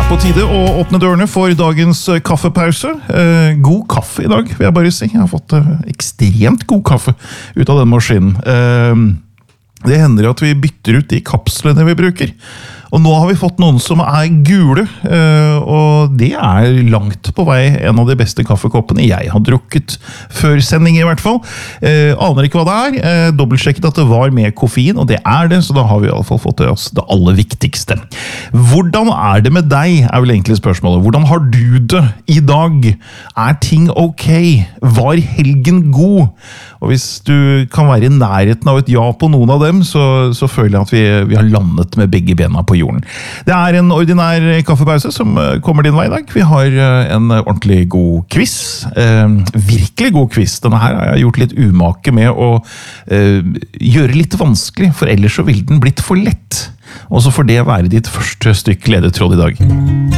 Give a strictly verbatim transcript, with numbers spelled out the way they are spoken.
på tide å åpne dørene for dagens kaffepause. Eh, god kaffe i dag, vil jeg bare si. Jeg har fått eh, ekstremt god kaffe ut av den maskinen. Eh, det hender at vi bytter ut de kapslene vi bruker. Og nå har vi fått noen som er gule, eh, og det er langt på vei en av de beste kaffekoppene jeg har drukket før sending i hvert fall. Eh, aner ikke hva det er. Eh, dobbeltsjekket at det var med koffein, og det er det, så da har vi i alle fall fått til oss det aller viktigste. Hvordan er det med deg, er vel egentlig spørsmålet. Hvordan har du det i dag? Er ting ok? Var helgen god? Og hvis du kan være i nærheten av et ja på noen av dem, så, så føler jeg at vi, vi har landet med begge bena på jorden. Det er en ordinær kaffepause som kommer din vei i dag. Vi har en ordentlig god quiz. Eh, virkelig god quiz. Denne her har jeg gjort litt umake med å eh, gjøre litt vanskelig, for ellers så vil den blitt for lett. Og så får det være ditt første stykk ledetråd i dag.